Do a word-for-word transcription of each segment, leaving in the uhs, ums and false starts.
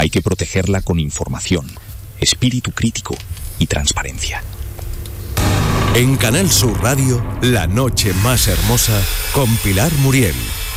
Hay que protegerla con información, espíritu crítico y transparencia. En Canal Sur Radio, La Noche Más Hermosa, con Pilar Muriel.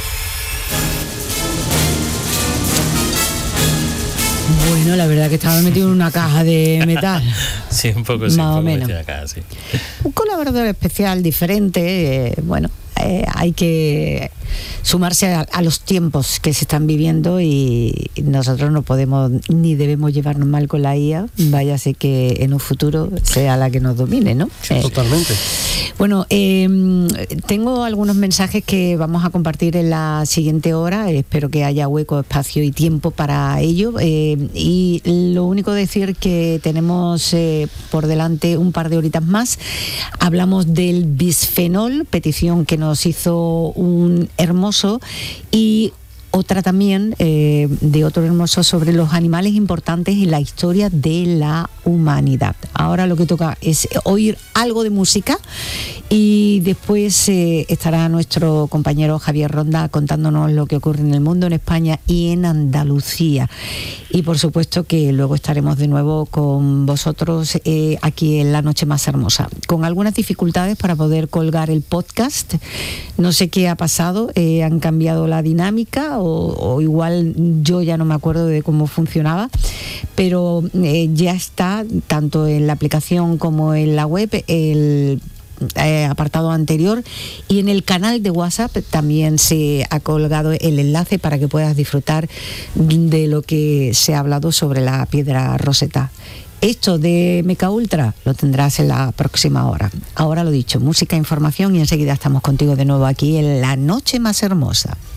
Bueno, la verdad que estaba metido en una caja de metal. Sí, un poco sí, más un o poco menos. metido acá, sí. Un colaborador especial, diferente, eh, bueno, eh, hay que sumarse a, a los tiempos que se están viviendo y nosotros no podemos ni debemos llevarnos mal con la I A, váyase que en un futuro sea la que nos domine, ¿no? Sí, eh, totalmente. Bueno, eh, tengo algunos mensajes que vamos a compartir en la siguiente hora. Espero que haya hueco, espacio y tiempo para ello. Eh, y lo único decir que tenemos eh, por delante un par de horitas más. Hablamos del bisfenol, petición que nos hizo un hermoso, y otra también eh, de otro hermoso sobre los animales importantes en la historia de la humanidad. Ahora lo que toca es oír algo de música y después eh, estará nuestro compañero Javier Ronda contándonos lo que ocurre en el mundo, en España y en Andalucía. Y por supuesto que luego estaremos de nuevo con vosotros eh, aquí en La Noche Más Hermosa, con algunas dificultades para poder colgar el podcast. No sé qué ha pasado, eh, han cambiado la dinámica o, o igual yo ya no me acuerdo de cómo funcionaba, pero eh, ya está tanto en la aplicación como en la web el Eh, apartado anterior, y en el canal de WhatsApp también se ha colgado el enlace para que puedas disfrutar de lo que se ha hablado sobre la piedra Rosetta. Esto de Meca Ultra lo tendrás en la próxima hora. Ahora lo dicho, música, información y enseguida estamos contigo de nuevo aquí en La Noche Más Hermosa.